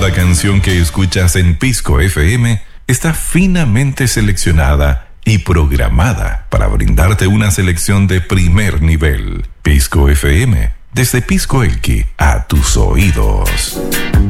Cada canción que escuchas en Pisco FM está finamente seleccionada y programada para brindarte una selección de primer nivel. Pisco FM, desde Pisco Elqui a tus oídos.